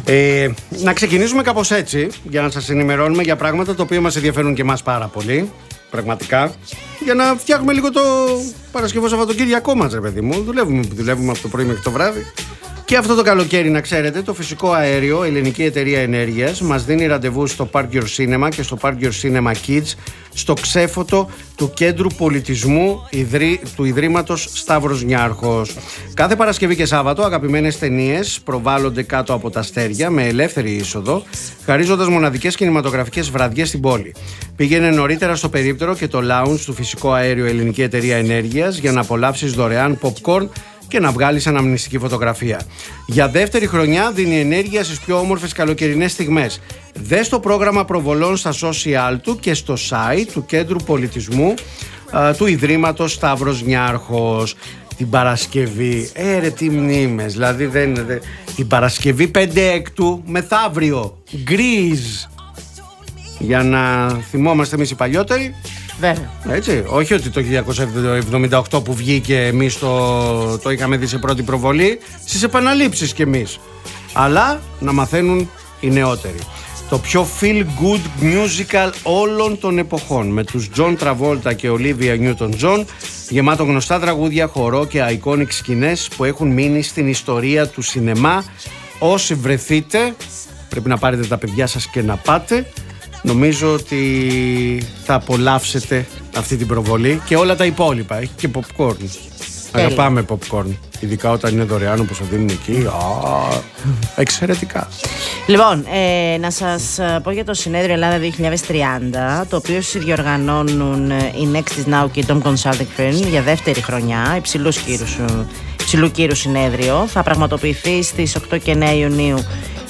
Να ξεκινήσουμε κάπως έτσι, για να σας ενημερώνουμε για πράγματα τα οποία μας ενδιαφέρουν και εμάς πάρα πολύ. Πραγματικά. Για να φτιάχνουμε λίγο το Παρασκευό Σαββατοκύριακό μας, ρε παιδί μου. Δουλεύουμε από το πρωί μέχρι το βράδυ. Και αυτό το καλοκαίρι, να ξέρετε, το φυσικό αέριο, ελληνική εταιρεία ενέργειας, μας δίνει ραντεβού στο Park Your Cinema και στο Park Your Cinema Kids, στο ξέφωτο του Κέντρου Πολιτισμού του Ιδρύματος Σταύρος Νιάρχος. Κάθε Παρασκευή και Σάββατο αγαπημένες ταινίες προβάλλονται κάτω από τα αστέρια με ελεύθερη είσοδο, χαρίζοντας μοναδικές κινηματογραφικές βραδιές στην πόλη. Πήγαινε νωρίτερα στο περίπτερο και το lounge του φυσικό αέριο ελληνική εταιρεία ενέργειας για να απολαύσεις δωρεάν popcorn και να βγάλεις αναμνηστική φωτογραφία. Για δεύτερη χρονιά δίνει ενέργεια στις πιο όμορφες καλοκαιρινές στιγμές. Δες το πρόγραμμα προβολών στα social του και στο site του Κέντρου Πολιτισμού του Ιδρύματος Σταύρος Νιάρχος. Την Παρασκευή, ρε τι μνήμες, δηλαδή την Παρασκευή 5 Έκτου μεθαύριο, γκρίζ, για να θυμόμαστε εμείς οι παλιότεροι. Έτσι, όχι ότι το 1978 που βγήκε εμείς το είχαμε δει σε πρώτη προβολή, στις επαναλήψεις κι εμείς, αλλά να μαθαίνουν οι νεότεροι. Το πιο feel good musical όλων των εποχών, με τους John Travolta και Olivia Newton-John, γεμάτο γνωστά τραγούδια, χορό και iconic σκηνές που έχουν μείνει στην ιστορία του σινεμά. Όσοι βρεθείτε, πρέπει να πάρετε τα παιδιά σας και να πάτε. Νομίζω ότι θα απολαύσετε αυτή την προβολή και όλα τα υπόλοιπα. Έχει και popcorn. Αγαπάμε popcorn. Ειδικά όταν είναι δωρεάν όπως θα δίνουν εκεί. Εξαιρετικά. Λοιπόν, να σας πω για το συνέδριο Ελλάδα 2030, το οποίο συνδιοργανώνουν η Next Now και η Dom Consulting Firm για δεύτερη χρονιά, υψηλού κύρου συνέδριο. Θα πραγματοποιηθεί στις 8 και 9 Ιουνίου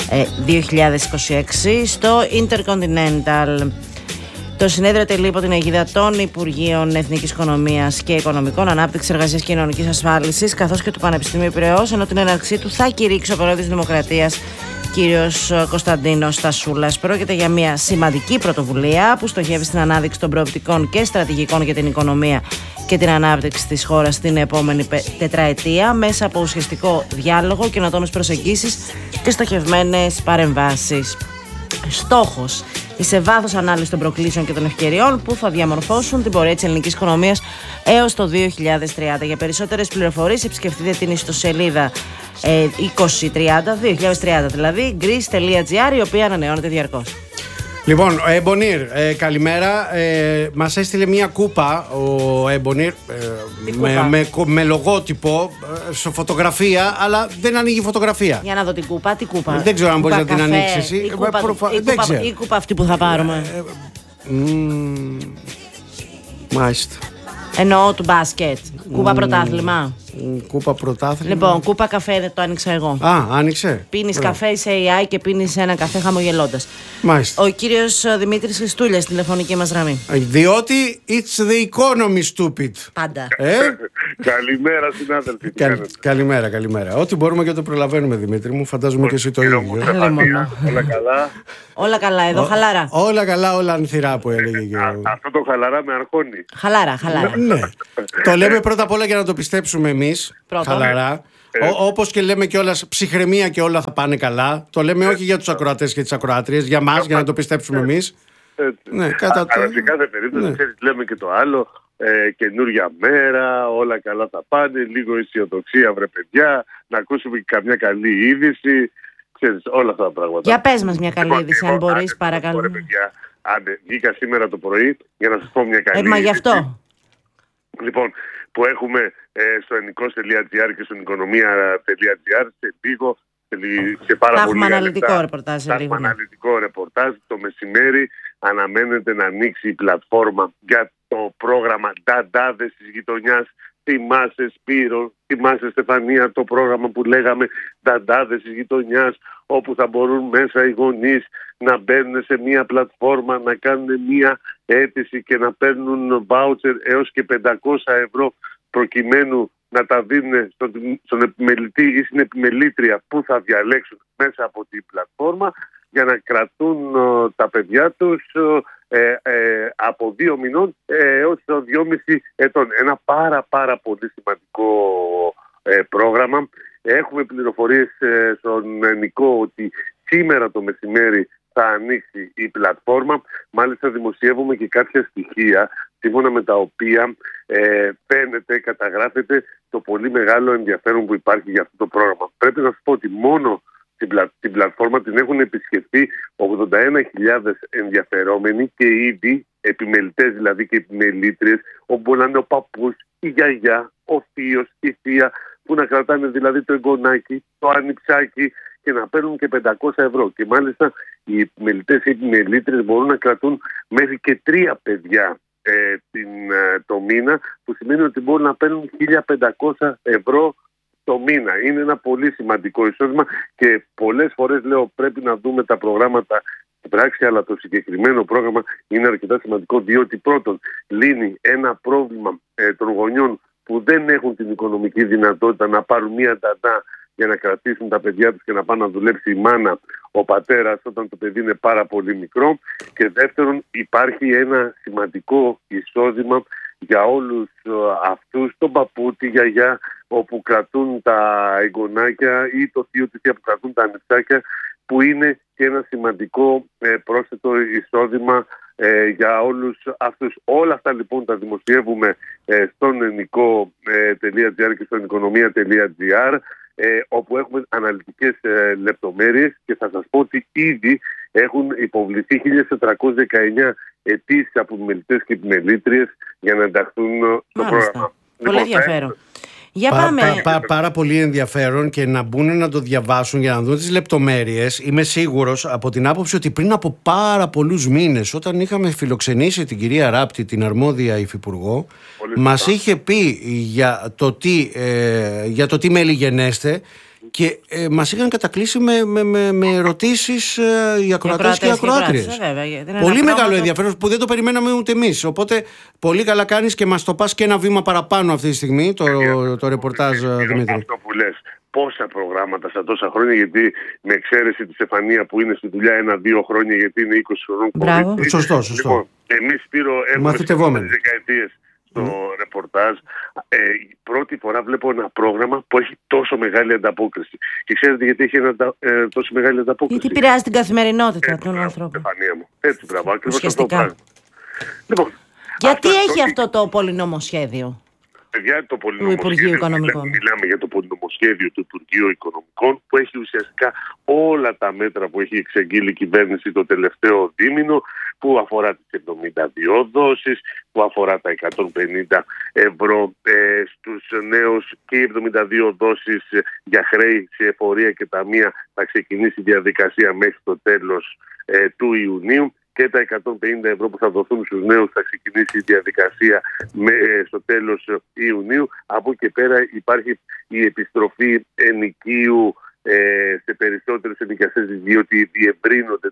2026 στο Intercontinental. Το συνέδριο τελεί υπό την αιγίδα των Υπουργείων Εθνικής Οικονομίας και Οικονομικών, Ανάπτυξης, Εργασίας και Κοινωνικής Ασφάλισης, καθώς και του Πανεπιστημίου Πειραιώς, ενώ την έναρξή του θα κηρύξει ο Πρόεδρος της Δημοκρατίας, κύριος Κωνσταντίνος Στασούλας. Πρόκειται για μια σημαντική πρωτοβουλία που στοχεύει στην ανάδειξη των προοπτικών και στρατηγικών για την οικονομία και την ανάπτυξη της χώρας στην επόμενη τετραετία, μέσα από ουσιαστικό διάλογο, καινοτόμες προσεγγίσεις και στοχευμένες παρεμβάσεις. Στόχος: η σε βάθος ανάλυση των προκλήσεων και των ευκαιριών που θα διαμορφώσουν την πορεία της ελληνικής οικονομίας έως το 2030. Για περισσότερες πληροφορίες επισκεφτείτε την ιστοσελίδα 2030 δηλαδή, greece.gr, η οποία ανανεώνεται διαρκώς. Λοιπόν, ο Εμπονίρ, καλημέρα. Μας έστειλε μια κούπα ο Εμπονίρ με λογότυπο σε φωτογραφία, αλλά δεν ανοίγει φωτογραφία. Για να δω την κούπα, τι κούπα. Δεν ξέρω αν μπορείς να την ανοίξεις εσύ. Η κούπα αυτή που θα πάρουμε. Μάλιστα. Εννοώ του μπάσκετ. Κούπα πρωτάθλημα. Κούπα πρωτάθλημα. Λοιπόν, κούπα καφέ το άνοιξα εγώ. Άνοιξε. Πίνεις καφέ, είσαι AI και πίνεις ένα καφέ χαμογελώντας. Μάλιστα. Ο κύριος Δημήτρης Χριστούλιας, τηλεφωνική μας γραμμή. Διότι it's the economy, stupid. Πάντα. Καλημέρα, συνάδελφοι. Καλημέρα. Ό,τι μπορούμε και το προλαβαίνουμε, Δημήτρη μου. Φαντάζομαι και εσύ το ίδιο. Όλα καλά. Όλα καλά, εδώ χαλάρα. Όλα καλά, όλα ανθυρά που έλεγε. Αυτό το χαλαρά με αρχώνει. Χαλάρα. Ναι. Το λέμε πρώτα απ' όλα για να το πιστέψουμε εμείς. Χαλαρά. Όπως και λέμε κιόλας ψυχραιμία και όλα θα πάνε καλά. Το λέμε όχι για τους ακροατές και τις ακροάτριες, για μας, για να το πιστέψουμε εμείς. Ναι, αλλά σε κάθε περίπτωση λέμε και το άλλο. Καινούρια μέρα, όλα καλά θα πάνε. Λίγο αισιοδοξία, βρε παιδιά. Να ακούσουμε και καμιά καλή είδηση. Ξέρεις, όλα αυτά τα πράγματα. Για πες μας μια καλή είδηση, αν μπορείς, παρακαλώ. Ρε παιδιά, βγήκα σήμερα το πρωί για να σας πω μια καλή είδηση. Μα γι' αυτό. Λοιπόν, που έχουμε στο ενικός.gr και στο οικονομία.gr σε λίγο, σε πάρα πολύ αναλυτικό ρεπορτάζ. Θα έχουμε αναλυτικό ρεπορτάζ. Το μεσημέρι αναμένεται να ανοίξει η πλατφόρμα για το πρόγραμμα Νταντάδες της γειτονιάς. Θυμάσαι, Σπύρο, θυμάσαι, Στεφανία, το πρόγραμμα που λέγαμε Νταντάδες της γειτονιάς, όπου θα μπορούν μέσα οι γονείς να μπαίνουν σε μια πλατφόρμα, να κάνουν μια αίτηση και να παίρνουν βάουτσερ έως και 500 ευρώ, προκειμένου να τα δίνουν στον επιμελητή ή στην επιμελήτρια που θα διαλέξουν μέσα από την πλατφόρμα, για να κρατούν τα παιδιά τους από 2 μηνών έως 2,5 ετών. Ένα πάρα πολύ σημαντικό πρόγραμμα. Έχουμε πληροφορίες στον Νικό ότι σήμερα το μεσημέρι θα ανοίξει η πλατφόρμα. Μάλιστα δημοσιεύουμε και κάποια στοιχεία σύμφωνα με τα οποία φαίνεται, καταγράφεται το πολύ μεγάλο ενδιαφέρον που υπάρχει για αυτό το πρόγραμμα. Πρέπει να σας πω ότι μόνο την πλατφόρμα την έχουν επισκεφτεί 81.000 ενδιαφερόμενοι και ήδη επιμελητές, δηλαδή και επιμελήτριες, όπου μπορεί να είναι ο παππούς, η γιαγιά, ο θείος, η θεία, που να κρατάνε δηλαδή το εγγονάκι, το ανιψάκι και να παίρνουν και 500 ευρώ. Και μάλιστα οι επιμελητές ή επιμελήτριες μπορούν να κρατούν μέχρι και 3 παιδιά το μήνα, που σημαίνει ότι μπορούν να παίρνουν 1.500 ευρώ το μήνα. Είναι ένα πολύ σημαντικό εισόδημα και πολλές φορές λέω πρέπει να δούμε τα προγράμματα στην πράξη, αλλά το συγκεκριμένο πρόγραμμα είναι αρκετά σημαντικό, διότι πρώτον λύνει ένα πρόβλημα των γονιών που δεν έχουν την οικονομική δυνατότητα να πάρουν μία νταντά για να κρατήσουν τα παιδιά τους και να πάνε να δουλέψει η μάνα, ο πατέρας, όταν το παιδί είναι πάρα πολύ μικρό. Και δεύτερον, υπάρχει ένα σημαντικό εισόδημα για όλους αυτούς, τον παππού, τη γιαγιά, όπου κρατούν τα εγγονάκια, ή το θείο, τη θεία που κρατούν τα ανιψάκια, που είναι και ένα σημαντικό πρόσθετο εισόδημα για όλους αυτούς. Όλα αυτά λοιπόν τα δημοσιεύουμε στον ελληνικό.gr και στον οικονομία.gr, όπου έχουμε αναλυτικές λεπτομέρειες, και θα σας πω ότι ήδη έχουν υποβληθεί 1.419 αιτήσεις από επιμελητές και επιμελήτριες για να ενταχθούν στο πρόγραμμα. Πολύ ενδιαφέρον. Για πάμε. Πάρα πολύ ενδιαφέρον, και να μπουν να το διαβάσουν για να δουν τις λεπτομέρειες. Είμαι σίγουρος από την άποψη ότι πριν από πάρα πολλούς μήνες, όταν είχαμε φιλοξενήσει την κυρία Ράπτη, την αρμόδια υφυπουργό, μας είχε πει για το τι μέλη γενέστε, και μας είχαν κατακλείσει με ερωτήσεις οι ακροατές και οι ακροάτριες. Πολύ μεγάλο ενδιαφέρον που δεν το περιμέναμε ούτε εμείς. Οπότε πολύ καλά κάνεις και μας το πας και ένα βήμα παραπάνω αυτή τη στιγμή, το ρεπορτάζ, Δημήτρη. Αυτό που λες, πόσα προγράμματα στα τόσα χρόνια, γιατί με εξαίρεση τη Στεφανία που είναι στη δουλειά 1-2 χρόνια, γιατί είναι 20 χρόνων. Μπράβο. Σωστό. Λοιπόν, εμείς έχουμε δεκαετίες στο ρεπορτάζ. Πρώτη φορά βλέπω ένα πρόγραμμα που έχει τόσο μεγάλη ανταπόκριση. Και ξέρετε γιατί έχει τόσο μεγάλη ανταπόκριση? Γιατί επηρεάζει την καθημερινότητα των ανθρώπων. Στεφανία μου. Έτσι, μπράβο. Ακριβώς αυτό πράγμα. Λοιπόν, γιατί έχει αυτό το πολυνομοσχέδιο? Παιδιά, το πολυνομοσχέδιο, μιλάμε για το πολυνομοσχέδιο του Υπουργείου Οικονομικών, που έχει ουσιαστικά όλα τα μέτρα που έχει εξαγγείλει η κυβέρνηση το τελευταίο δίμηνο, που αφορά τις 72 δόσεις, που αφορά τα 150 ευρώ στους νέους, και οι 72 δόσεις για χρέη σε εφορία και ταμεία θα ξεκινήσει η διαδικασία μέχρι το τέλος του Ιουνίου. Και τα 150 ευρώ που θα δοθούν στους νέους θα ξεκινήσει η διαδικασία στο τέλος Ιουνίου. Από εκεί και πέρα υπάρχει η επιστροφή ενοικίου σε περισσότερες ενοικιαστές, διότι διευρύνονται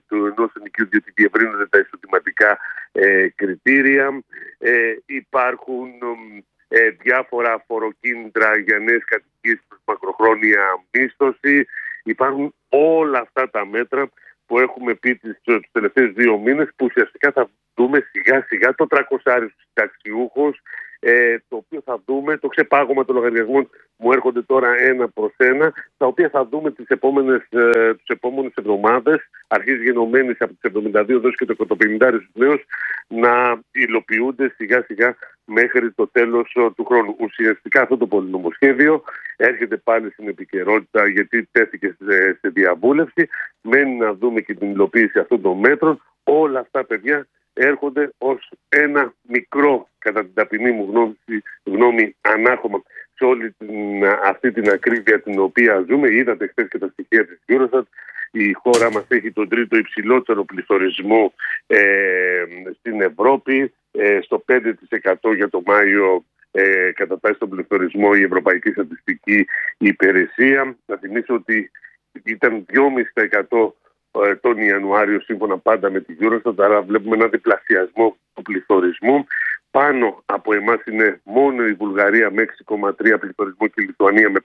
τα εισοδηματικά κριτήρια. Υπάρχουν διάφορα φοροκίνητρα για νέες κατοικίες προς μακροχρόνια μίσθωση. Υπάρχουν όλα αυτά τα μέτρα που έχουμε πει τους τελευταίους 2 μήνες, που ουσιαστικά θα δούμε σιγά σιγά το 300 στους συνταξιούχους, το οποίο θα δούμε, το ξεπάγωμα των λογαριασμών μου έρχονται τώρα 1 προς 1, τα οποία θα δούμε τις επόμενες εβδομάδες, αρχής γενομένης από τις 72 δόσεις και το 150 στους νέους, να υλοποιούνται σιγά σιγά μέχρι το τέλος του χρόνου. Ουσιαστικά αυτό το πολυνομοσχέδιο έρχεται πάλι στην επικαιρότητα, γιατί τέθηκε σε διαβούλευση. Μένει να δούμε και την υλοποίηση αυτών των μέτρων. Όλα αυτά, παιδιά, έρχονται ως ένα μικρό, κατά την ταπεινή μου γνώμη, ανάχωμα σε όλη αυτή την ακρίβεια την οποία ζούμε. Είδατε χθες και τα στοιχεία της Eurostat. Η χώρα μας έχει τον 3ο υψηλότερο πληθωρισμό στην Ευρώπη. Στο 5% για το Μάιο κατατάσσει τον πληθωρισμό η Ευρωπαϊκή Στατιστική Υπηρεσία. Θα θυμίσω ότι ήταν 2,5% τον Ιανουάριο, σύμφωνα πάντα με τη Eurostat, άρα βλέπουμε ένα διπλασιασμό του πληθωρισμού. Πάνω από εμάς είναι μόνο η Βουλγαρία με 6,3% πληθωρισμό και η Λιθουανία με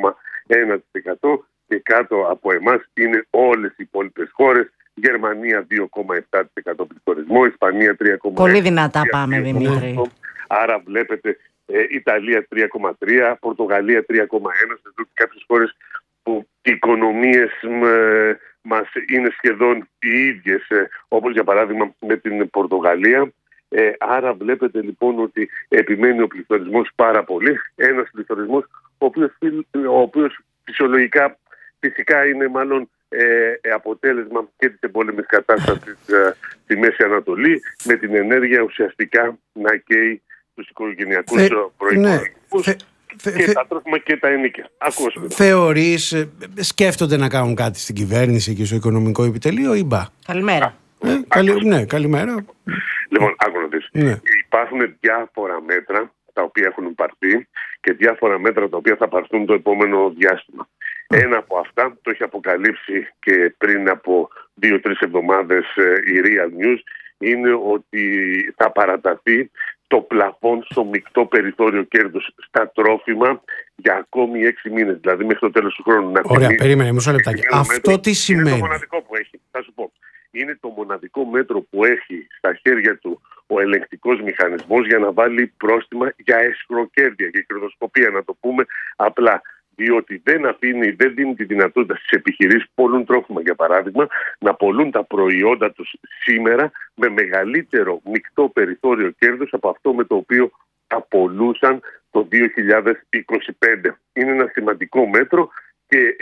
5,1%, και κάτω από εμάς είναι όλες οι υπόλοιπες χώρες. Γερμανία 2,7% πληθωρισμό, Ισπανία 3,6%. Πολύ δυνατά πάμε, Δημήτρη. Άρα βλέπετε Ιταλία 3,3%, Πορτογαλία 3,1%, σε κάποιες χώρες που οι οικονομίες μας είναι σχεδόν οι ίδιες, όπως για παράδειγμα με την Πορτογαλία. Άρα βλέπετε λοιπόν ότι επιμένει ο πληθωρισμός πάρα πολύ. Ένας πληθωρισμός ο οποίος φυσικά είναι μάλλον αποτέλεσμα και της εμπόλεμης κατάστασης στη Μέση Ανατολή, με την ενέργεια ουσιαστικά να καίει τους οικογενειακούς προϋπολογισμούς και τα τρόφιμα και τα ενοίκια. Θεωρείς, σκέφτονται να κάνουν κάτι στην κυβέρνηση και στο οικονομικό επιτελείο ή μπα? Καλημέρα. Ναι, καλημέρα. Λοιπόν, άκου να δεις. Ναι. Υπάρχουν διάφορα μέτρα τα οποία έχουν πάρθει και διάφορα μέτρα τα οποία θα πάρθουν το επόμενο διάστημα. Ένα από αυτά το έχει αποκαλύψει και πριν από 2-3 εβδομάδες η Real News, είναι ότι θα παραταθεί το πλαφόν στο μεικτό περιθώριο κέρδους στα τρόφιμα για ακόμη 6 μήνες, δηλαδή μέχρι το τέλος του χρόνου. Ωραία, περίμενε μισό λεπτάκι. Αυτό τι σημαίνει? Είναι το μοναδικό που έχει, θα σου πω. Είναι το μοναδικό μέτρο που έχει στα χέρια του ο ελεγκτικός μηχανισμός για να βάλει πρόστιμα για αισχροκέρδεια, για κερδοσκοπία, να το πούμε απλά. Διότι δεν δίνει τη δυνατότητα στις επιχειρήσεις που πολλούν τρόφιμα, για παράδειγμα, να πολλούν τα προϊόντα τους σήμερα με μεγαλύτερο μεικτό περιθώριο κέρδους από αυτό με το οποίο τα πολλούσαν το 2025. Είναι ένα σημαντικό μέτρο και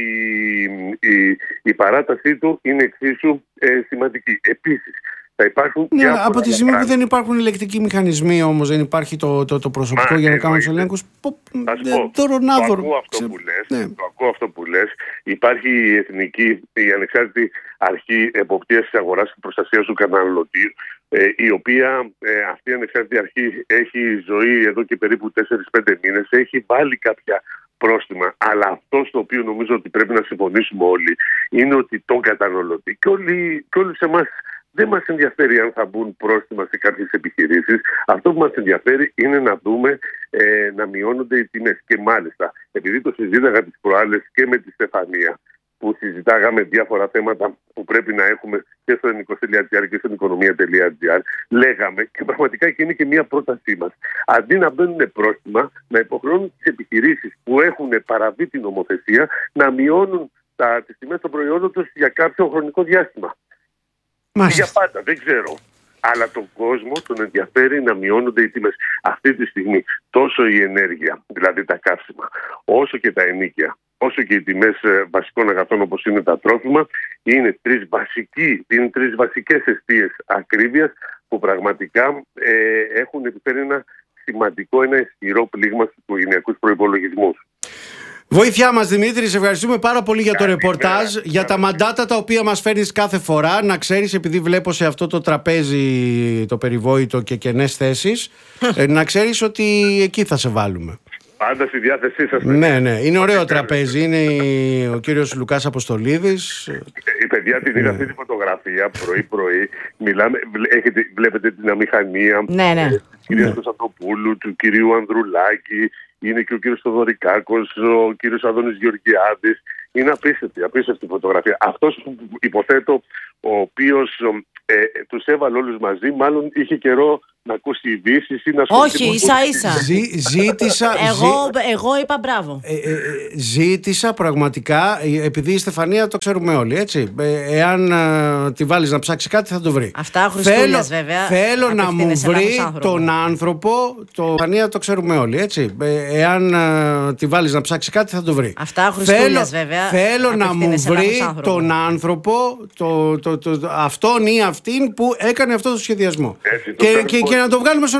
η παράτασή του είναι εξίσου σημαντική. Επίσης, θα υπάρχουν από τη στιγμή που δεν υπάρχουν ελεγκτικοί μηχανισμοί, όμως δεν υπάρχει το προσωπικό για να κάνουν τους ελέγχους. Το ακούω αυτό που λες. Υπάρχει η ανεξάρτητη αρχή εποπτείας της αγοράς και προστασίας του καταναλωτή, η οποία αυτή η ανεξάρτητη αρχή έχει ζωή εδώ και περίπου 4-5 μήνες. Έχει βάλει κάποια πρόστιμα, αλλά αυτό στο οποίο νομίζω ότι πρέπει να συμφωνήσουμε όλοι είναι ότι τον καταναλωτή και όλους εμάς δεν μας ενδιαφέρει αν θα μπουν πρόστιμα σε κάποιες επιχειρήσεις. Αυτό που μας ενδιαφέρει είναι να δούμε να μειώνονται οι τιμές. Και μάλιστα, επειδή το συζήταγα τις προάλλες και με τη Στεφανία, που συζητάγαμε διάφορα θέματα που πρέπει να έχουμε και στο ελληνικό.gr και στην οικονομία.gr, λέγαμε, και πραγματικά και είναι και μια πρότασή μας, αντί να μπαίνουν πρόστιμα, να υποχρεώνουν τις επιχειρήσεις που έχουν παραβεί την νομοθεσία να μειώνουν τις τιμές των προϊόντων τους για κάποιο χρονικό διάστημα. Για πάντα, δεν ξέρω. Αλλά τον κόσμο τον ενδιαφέρει να μειώνονται οι τιμές. Αυτή τη στιγμή τόσο η ενέργεια, δηλαδή τα καύσιμα, όσο και τα ενοίκια, όσο και οι τιμές βασικών αγαθών όπως είναι τα τρόφιμα, είναι τρεις βασικές αιστείες ακρίβειας που πραγματικά έχουν επιφέρει ένα ισχυρό πλήγμα στους οικογενειακούς προϋπολογισμούς. Βοήθειά μας, Δημήτρη, σε ευχαριστούμε πάρα πολύ για το ρεπορτάζ, για τα μαντάτα τα οποία μας φέρνεις κάθε φορά. Να ξέρεις, επειδή βλέπω σε αυτό το τραπέζι το περιβόητο και κενές θέσεις, να ξέρεις ότι εκεί θα σε βάλουμε. Πάντα στη διάθεσή σας. Ναι, είναι ωραίο τραπέζι. Είναι ο κύριος Λουκάς Αποστολίδης. Η παιδιά την είδα αυτή τη φωτογραφία πρωί-πρωί. Βλέπετε την αμηχανία της κυρίας Κωνσταντοπούλου, του κυρίου Ανδρουλάκη. Είναι και ο κύριος Θοδωρικάκος, ο κύριος Αδώνης Γεωργιάδης. Είναι απίστευτη φωτογραφία. Αυτός που υποθέτω, ο οποίος τους έβαλε όλους μαζί, μάλλον είχε καιρό να ακούσει ειδήσεις ή να ασχοληθεί. Όχι, ίσα-ίσα. Εγώ είπα μπράβο. Ζήτησα πραγματικά, επειδή η Στεφανία το ξέρουμε όλοι, έτσι. Εάν τη βάλεις να ψάξει κάτι θα το βρει. Αυτά ο Χριστούλιας βέβαια. Θέλω να μου βρει τον άνθρωπο, Στεφανία το ξέρουμε όλοι, έτσι. Εάν τη βάλεις να ψάξει κάτι θα το βρει. Αυτά ο Χριστούλιας βέβαια. Θέλω να μου βρει τον άνθρωπο, αυτόν ή αυτήν που έκανε αυτό το σχεδιασμό. Και να το βγάλουμε